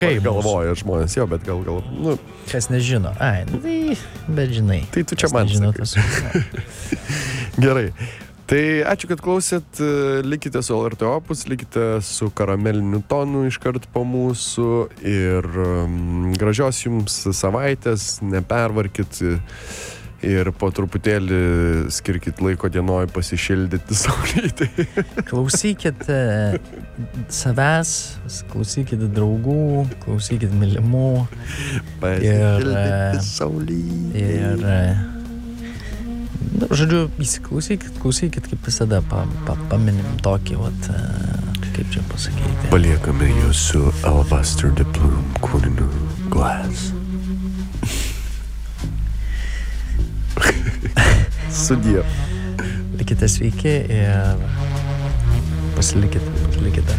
galvoja žmonės, jo, bet gal, nu... Kas nežino, bet žinai. Tai tu čia man sakai. Gerai. Tai ačiū, kad klausėt, likite su LRT Opus, likite su Karameliniu tonu iškart po mūsų ir gražios jums savaitės, nepervarkit ir po truputėlį skirkit laiko dienoj pasišildyti saulėtai. Klausykit savęs, klausykit draugų, klausykit mylimų. Pasišildyti saulėtai. Ir žodžiu, klausykit, kaip visada paminim tokį, kaip čia pasakyti. Paliekame jūsų Alabaster de Plume kūrinių Glass. Sudie. Likite sveiki ir pasilikite.